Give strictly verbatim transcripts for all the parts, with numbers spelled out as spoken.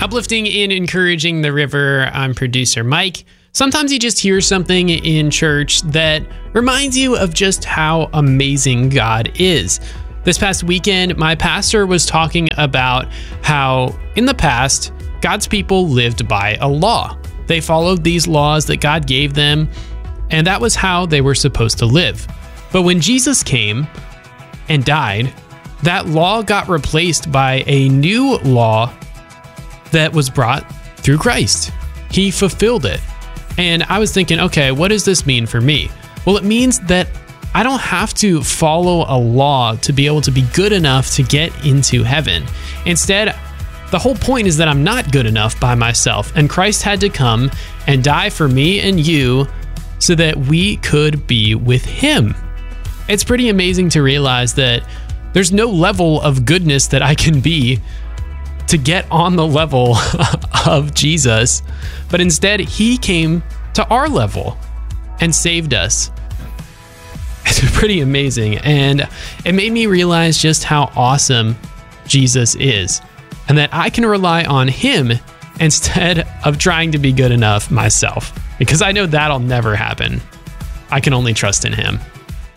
Uplifting and encouraging the river, I'm producer Mike. Sometimes you just hear something in church that reminds you of just how amazing God is. This past weekend, my pastor was talking about how in the past, God's people lived by a law. They followed these laws that God gave them, and that was how they were supposed to live. But when Jesus came and died, that law got replaced by a new law that was brought through Christ. He fulfilled it. And I was thinking, okay, what does this mean for me? Well, it means that I don't have to follow a law to be able to be good enough to get into heaven. Instead, the whole point is that I'm not good enough by myself, and Christ had to come and die for me and you so that we could be with him. It's pretty amazing to realize that there's no level of goodness that I can be to get on the level of Jesus, but instead he came to our level and saved us. It's pretty amazing, and it made me realize just how awesome Jesus is, and that I can rely on him instead of trying to be good enough myself, because I know that'll never happen. I can only trust in him.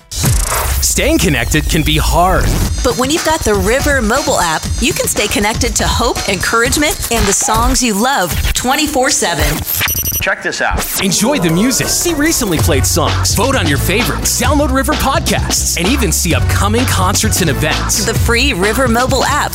Staying connected can be hard. But when you've got the River mobile app, you can stay connected to hope, encouragement, and the songs you love twenty-four seven. Check this out. Enjoy the music, see recently played songs, vote on your favorites, download River podcasts, and even see upcoming concerts and events. The free River mobile app.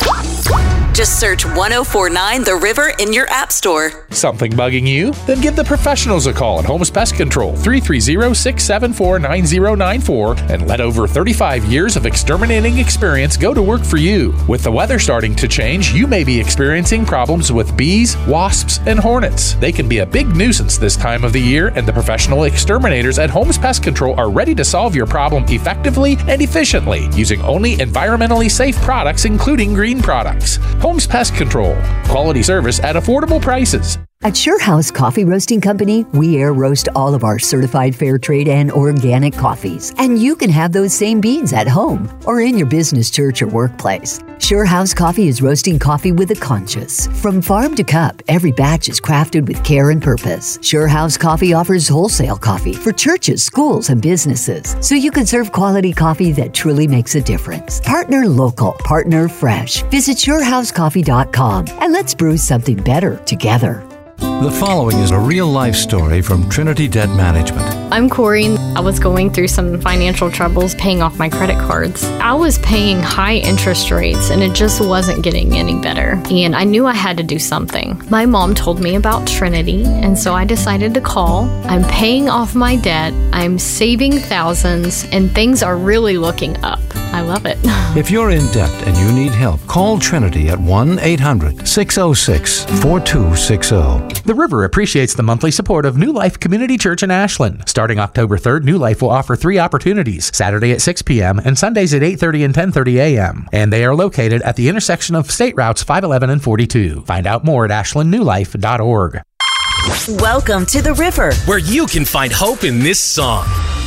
Just search one oh four nine The River in your app store. Something bugging you? Then give the professionals a call at Homes Pest Control, three three zero, six seven four, nine zero nine four, and let over thirty-five years of exterminating experience go to work for you. With the weather starting to change, you may be experiencing problems with bees, wasps, and hornets. They can be a big nuisance this time of the year, and the professional exterminators at Homes Pest Control are ready to solve your problem effectively and efficiently using only environmentally safe products, including green products. Homes Pest Control. Quality service at affordable prices. At Sure House Coffee Roasting Company, we air roast all of our certified fair trade and organic coffees. And you can have those same beans at home or in your business, church, or workplace. Sure House Coffee is roasting coffee with a conscience. From farm to cup, every batch is crafted with care and purpose. Sure House Coffee offers wholesale coffee for churches, schools, and businesses, so you can serve quality coffee that truly makes a difference. Partner local, partner fresh. Visit sure house coffee dot com and let's brew something better together. The following is a real-life story from Trinity Debt Management. I'm Corey. I was going through some financial troubles paying off my credit cards. I was paying high interest rates and it just wasn't getting any better. And I knew I had to do something. My mom told me about Trinity, and so I decided to call. I'm paying off my debt. I'm saving thousands, and things are really looking up. I love it. If you're in debt and you need help, call Trinity at one eight hundred, six oh six, four two six oh. The River appreciates the monthly support of New Life Community Church in Ashland. Starting October third, New Life will offer three opportunities, Saturday at six p.m. and Sundays at eight thirty and ten thirty a.m. And they are located at the intersection of State Routes five eleven and forty-two. Find out more at ashland new life dot org. Welcome to The River, where you can find hope in this song.